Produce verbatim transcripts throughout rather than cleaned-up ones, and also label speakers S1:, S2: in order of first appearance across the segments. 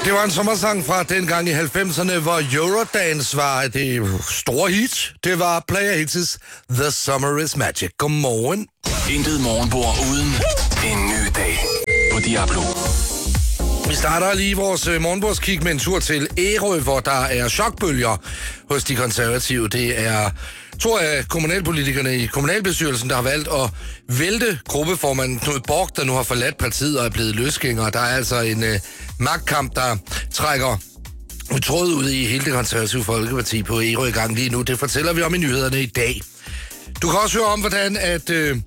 S1: Det var en sommersang fra dengang i halvfemserne, hvor Eurodance var det store hit. Det var Player Hits' The Summer is Magic. Godmorgen.
S2: Intet morgenbord uden en ny dag på Diablo.
S1: Vi starter lige vores morgenbordskig med en tur til Ærø, hvor der er chokbølger hos de konservative. Det er to af kommunalpolitikerne i kommunalbestyrelsen, der har valgt at vælte gruppeformanden Knud Borg, der nu har forladt partiet og er blevet løsgænger. Der er altså en øh, magtkamp, der trækker tråd ud i hele det konservative Folkeparti på Ærø i gang lige nu. Det fortæller vi om i nyhederne i dag. Du kan også høre om, hvordan at øh,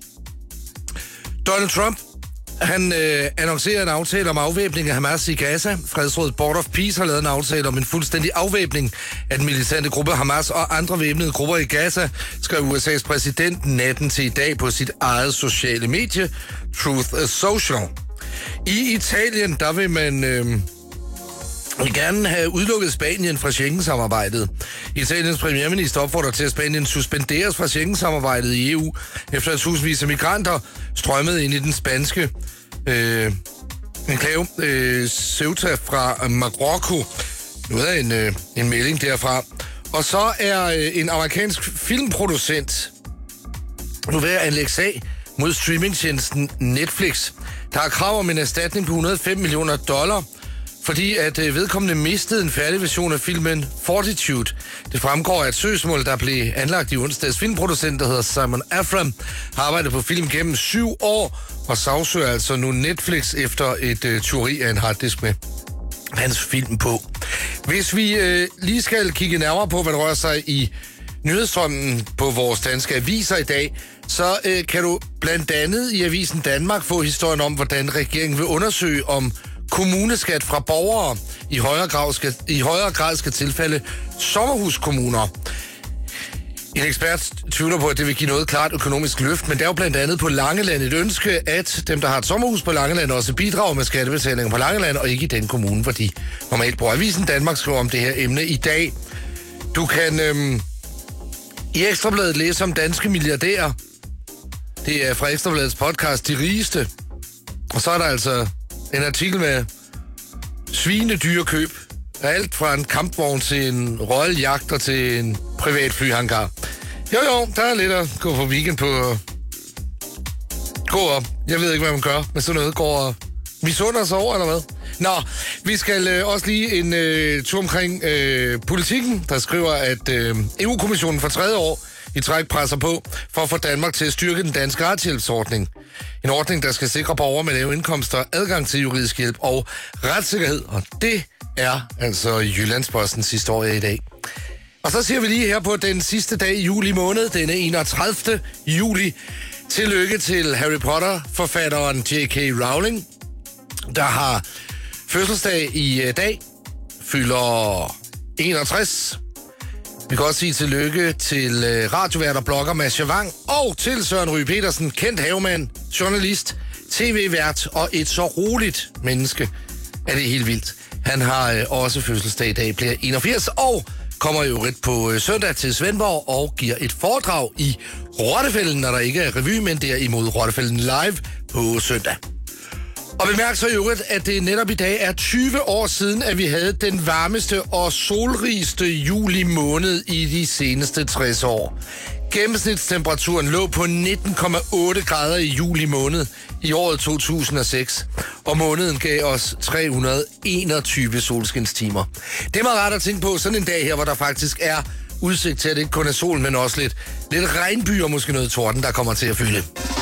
S1: Donald Trump Han øh, annoncerer en aftale om afvæbning af Hamas i Gaza. Fredsrådet Board of Peace har lavet en aftale om en fuldstændig afvæbning af den militante gruppe Hamas og andre væbnede grupper i Gaza, skrev U S A's præsident natten til i dag på sit eget sociale medie, Truth Social. I Italien, der vil man øh, vil gerne have udelukket Spanien fra Schengen-samarbejdet. Italiens premierminister opfordrer til, at Spanien suspenderes fra Schengen-samarbejdet i E U, efter at tusindvis af migranter strømmede ind i den spanske øh, enklave øh, Ceuta fra Marokko. Nu er der en, øh, en melding derfra. Og så er øh, en amerikansk filmproducent nu ved at anlægge sag mod streamingtjenesten Netflix. Der er krav om en erstatning på et hundrede og fem millioner dollar, fordi at øh, vedkommende mistede en færdig version af filmen Fortitude. Det fremgår af et søgsmål, der blev anlagt i onsdags. Filmproducent, der hedder Simon Afram, har arbejdet på film gennem syv år og sagsøger altså nu Netflix efter et øh, tyveri af en harddisk med hans film på. Hvis vi øh, lige skal kigge nærmere på, hvad der rører sig i nyhedsstrømmen på vores danske aviser i dag, så øh, kan du blandt andet i Avisen Danmark få historien om, hvordan regeringen vil undersøge, om kommuneskat fra borgere i højere grad skal, i højere grad skal tilfælde sommerhuskommuner. En ekspert tvivler på, at det vil give noget klart økonomisk løft, men det er jo blandt andet på Langeland et ønske, at dem, der har et sommerhus på Langeland, også bidrager med skattebetalinger på Langeland, og ikke i den kommune, hvor de normalt bor. Avisen Danmark skriver om det her emne i dag. Du kan øhm, i Ekstrabladet læse om danske milliardærer. Det er fra Ekstrabladets podcast De Rigeste. Og så er der altså en artikel med svinedyrekøb. Alt fra en kampvogn til en Royal Jagter til en privat flyhangar. Jo jo, der er lidt at gå på weekend på. Gå op. Jeg ved ikke, hvad man gør, men sådan noget går og misunder sig over, eller hvad? Nå, vi skal øh, også lige en øh, tur omkring øh, politikken, der skriver, at øh, E U-kommissionen for tredje år i træk presser på for at få Danmark til at styrke den danske retshjælpsordning. En ordning, der skal sikre borgere med lave indkomster adgang til juridisk hjælp og retssikkerhed. Og det er altså Jyllandspostens historie i dag. Og så siger vi lige her på den sidste dag i juli måned, den enogtredivte juli. Tillykke til Harry Potter-forfatteren J K Rowling, der har fødselsdag i dag, fylder enogtres. Vi kan også sige tillykke til øh, radiovært og blogger Mads Javang, og til Søren Ryge Petersen, kendt havemand, journalist, tv-vært og et så roligt menneske, at det er helt vildt. Han har øh, også fødselsdag i dag, bliver enogfirs, og kommer jo ret på øh, søndag til Svendborg og giver et foredrag i Rottefælden, når der ikke er revy, men det er imod Rottefælden live på søndag. Og bemærk så i øvrigt, at det netop i dag er tyve år siden, at vi havde den varmeste og solrigeste juli måned i de seneste tres år. Gennemsnitstemperaturen lå på nitten komma otte grader i juli måned i året to tusind og seks, og måneden gav os tre hundrede og enogtyve solskinstimer. Det er meget rart at tænke på sådan en dag her, hvor der faktisk er udsigt til, at det ikke kun er sol, men også lidt, lidt regnby og måske noget torden, der kommer til at fylde.